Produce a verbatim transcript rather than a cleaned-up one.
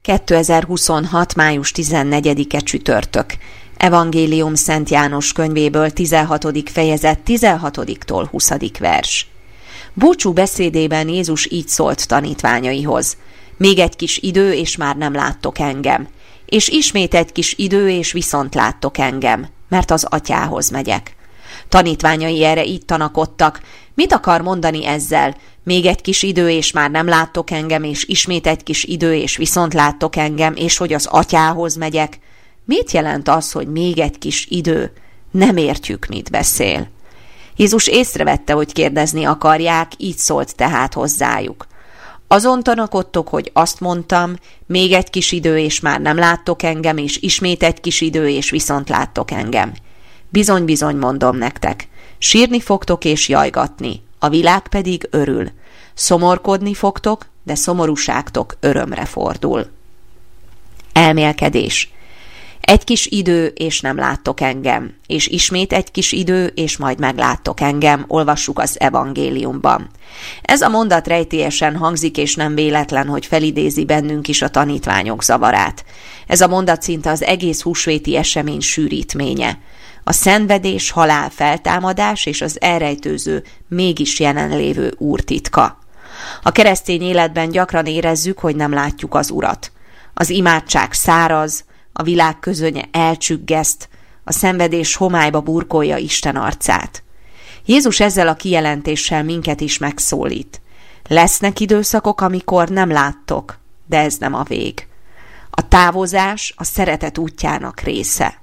kétezer-huszonhat. május tizennegyedike csütörtök. Evangélium Szent János könyvéből tizenhatodik fejezet tizenhatodiktól huszadik vers. Búcsú beszédében Jézus így szólt tanítványaihoz: még egy kis idő, és már nem láttok engem. És ismét egy kis idő, és viszont láttok engem, mert az Atyához megyek. Tanítványai erre így tanakodtak: mit akar mondani ezzel? Még egy kis idő, és már nem láttok engem, és ismét egy kis idő, és viszont láttok engem, és hogy az Atyához megyek. Mit jelent az, hogy még egy kis idő? Nem értjük, mit beszél. Jézus észrevette, hogy kérdezni akarják, így szólt tehát hozzájuk: azon tanakodtok, hogy azt mondtam, még egy kis idő, és már nem láttok engem, és ismét egy kis idő, és viszont láttok engem. Bizony-bizony mondom nektek, sírni fogtok és jajgatni, a világ pedig örül. Szomorkodni fogtok, de szomorúságtok örömre fordul. Elmélkedés. Egy kis idő, és nem láttok engem, és ismét egy kis idő, és majd megláttok engem, olvassuk az evangéliumban. Ez a mondat rejtélyesen hangzik, és nem véletlen, hogy felidézi bennünk is a tanítványok zavarát. Ez a mondat szinte az egész húsvéti esemény sűrítménye. A szenvedés, halál, feltámadás és az elrejtőző, mégis jelenlévő Úr titka. A keresztény életben gyakran érezzük, hogy nem látjuk az Urat. Az imádság száraz, a világ közönye elcsüggeszt, a szenvedés homályba burkolja Isten arcát. Jézus ezzel a kijelentéssel minket is megszólít. Lesznek időszakok, amikor nem láttok, de ez nem a vég. A távozás a szeretet útjának része.